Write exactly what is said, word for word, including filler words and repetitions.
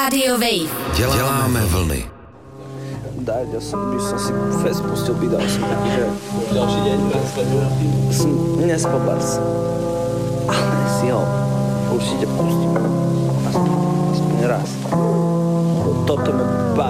Radio Wave. Deláme vlny. Dať, ja som, by som si fest pustil, vydal som taký, že... Ďalší deň, som nespal bars. Ale si ho určite pustím. Aspoň raz. Toto mi